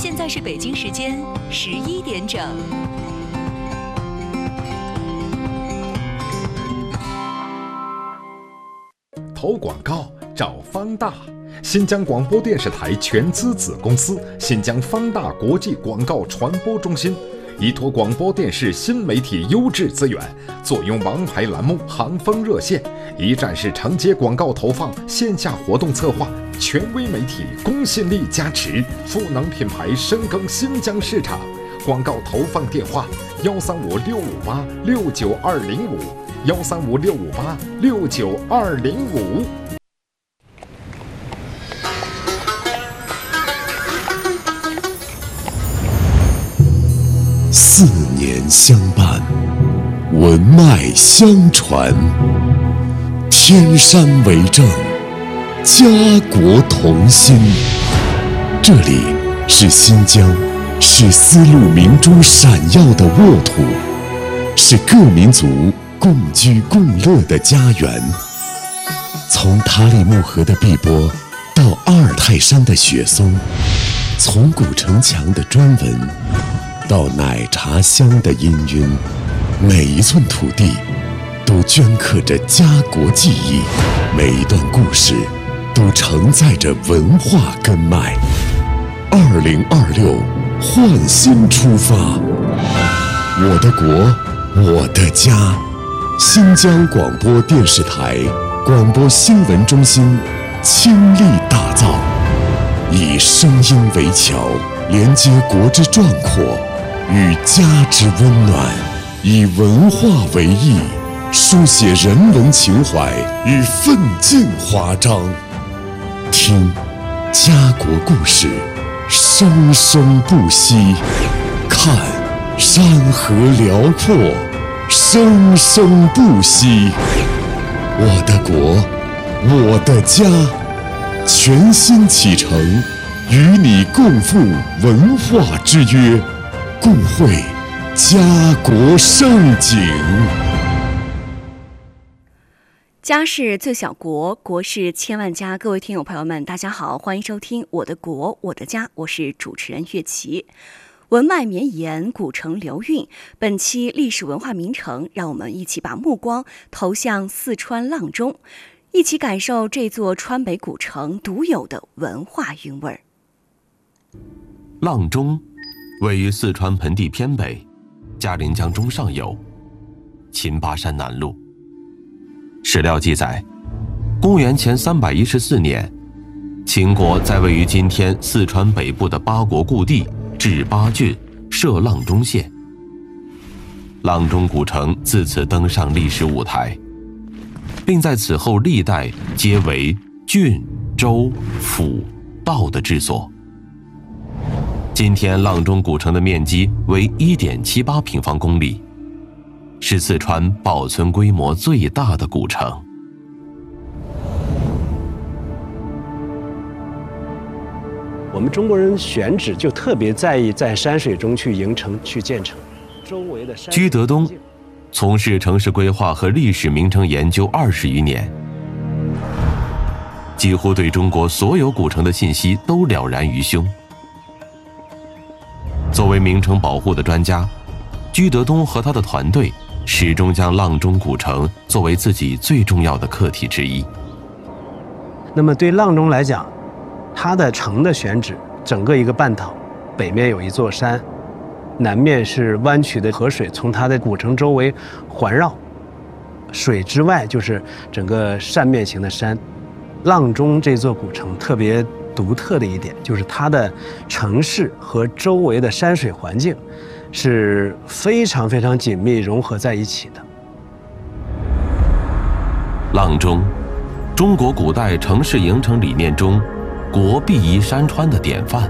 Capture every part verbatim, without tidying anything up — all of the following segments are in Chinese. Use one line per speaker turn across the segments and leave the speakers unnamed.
现在是北京时间十一点整。
投广告找方大，新疆广播电视台全资子公司新疆方大国际广告传播中心，依托广播电视新媒体优质资源，坐拥王牌栏目行风热线，一站式承接广告投放、线下活动策划，权威媒体公信力加持，赋能品牌深耕新疆市场。广告投放电话：幺三五六五八六九二零五，幺三五六五八六九二零五。
四年相伴，文脉相传，天山为证，家国同心。这里是新疆，是丝路明珠闪耀的沃土，是各民族共居共乐的家园。从塔里木河的碧波到阿尔泰山的雪松，从古城墙的砖纹到奶茶香的氤氲，每一寸土地都镌刻着家国记忆，每一段故事都承载着文化根脉。二零二六，焕新出发，我的国，我的家。新疆广播电视台广播新闻中心倾力打造，以声音为桥，连接国之壮阔与家之温暖，以文化为翼，书写人文情怀与奋进华章。听家国故事，生生不息；看山河辽阔，生生不息。我的国，我的家，全新启程，与你共赴文化之约，共绘家国盛景。
家是最小国，国是千万家。各位听友朋友们，大家好，欢迎收听我的国我的家，我是主持人岳琪。文脉绵延，古城流韵，本期历史文化名城，让我们一起把目光投向四川阆中，一起感受这座川北古城独有的文化韵味儿。
阆中位于四川盆地偏北，嘉陵江中上游，秦巴山南麓。史料记载，公元前三百一十四年，秦国在位于今天四川北部的八国故地至巴郡设阆中县。阆中古城自此登上历史舞台，并在此后历代皆为郡、州、府、道的治所。今天阆中古城的面积为 一点七八平方公里，是四川保存规模最大的古城。
我们中国人选址就特别在意在山水中去营城、去建城。周围的山
居德东从事城市规划和历史名城研究二十余年，几乎对中国所有古城的信息都了然于胸。作为名城保护的专家，居德东和他的团队始终将阆中古城作为自己最重要的课题之一。
那么对阆中来讲，它的城的选址，整个一个半岛，北面有一座山，南面是弯曲的河水从它的古城周围环绕，水之外就是整个扇面型的山。阆中这座古城特别独特的一点，就是它的城市和周围的山水环境是非常非常紧密融合在一起的。
阆中，中国古代城市营城理念中国必依山川的典范。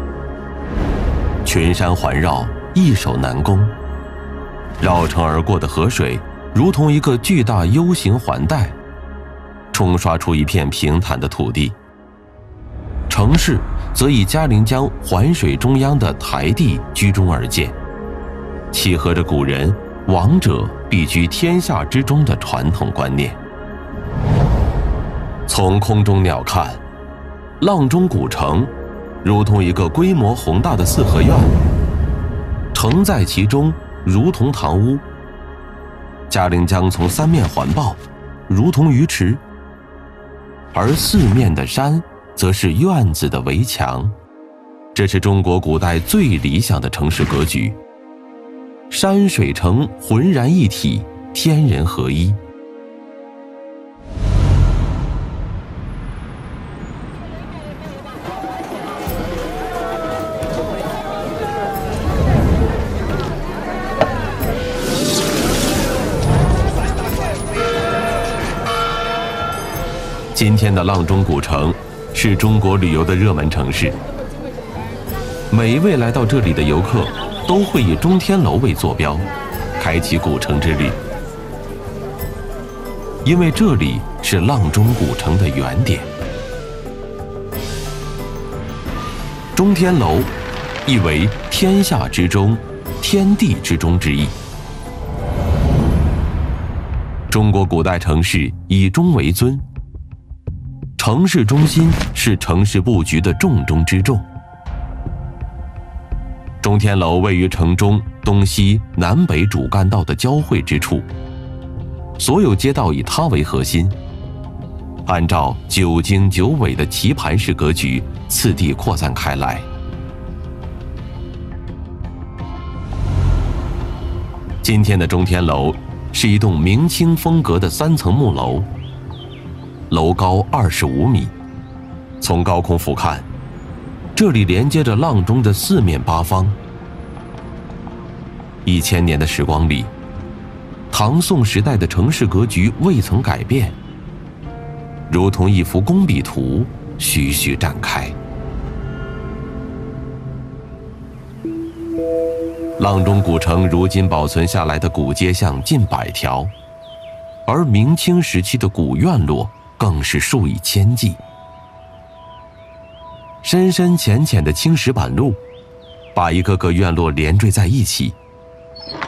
群山环绕，易守难攻，绕城而过的河水如同一个巨大 U 型环带，冲刷出一片平坦的土地。城市则以嘉陵江环水中央的台地居中而建，契合着古人王者必居天下之中的传统观念。从空中鸟看，阆中古城如同一个规模宏大的四合院，城在其中，如同堂屋。嘉陵江从三面环抱，如同鱼池，而四面的山则是院子的围墙。这是中国古代最理想的城市格局，山水城浑然一体，天人合一。今天的阆中古城是中国旅游的热门城市，每一位来到这里的游客都会以中天楼为坐标，开启古城之旅。因为这里是阆中古城的原点。中天楼意为天下之中，天地之中之意。中国古代城市以中为尊，城市中心是城市布局的重中之重。中天楼位于城中东西南北主干道的交汇之处，所有街道以它为核心，按照九经九纬的棋盘式格局次第扩散开来。今天的中天楼是一栋明清风格的三层木楼，楼高二十五米，从高空俯瞰，这里连接着阆中的四面八方。一千年的时光里，唐宋时代的城市格局未曾改变，如同一幅工笔图徐徐展开。阆中古城如今保存下来的古街巷近百条，而明清时期的古院落更是数以千计。深深浅浅的青石板路把一个个院落连缀在一起，